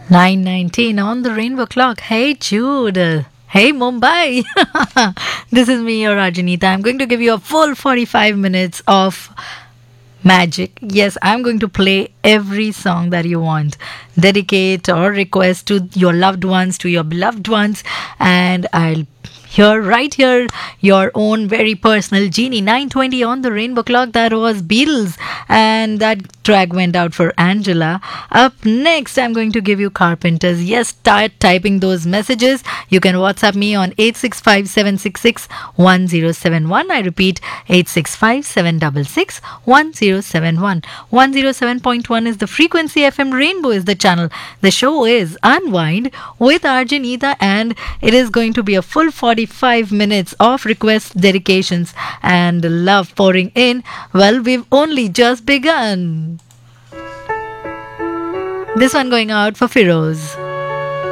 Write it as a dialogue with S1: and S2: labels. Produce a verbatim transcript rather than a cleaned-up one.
S1: nine nineteen on the Rainbow Clock. Hey Jude. Hey Mumbai. This is me, your Rajanita. I'm going to give you a full forty-five minutes of magic. Yes, I'm going to play every song that you want. Dedicate or request to your loved ones, to your beloved ones, and I'll here, right here, your own very personal genie. nine twenty on the Rainbow Clock. That was Beatles, and that track went out for Angela. Up next, I'm going to give you Carpenters. Yes, start typing those messages. You can WhatsApp me on eight six five seven six six one zero seven one. I repeat, eight six five seven six six one zero seven one. one oh seven point one is the frequency. F M Rainbow is the channel. The show is Unwind with Arjanita, and it is going to be a full forty-five minutes of requests, dedications, and love pouring in. Well, we've only just begun. This one going out for Firoz.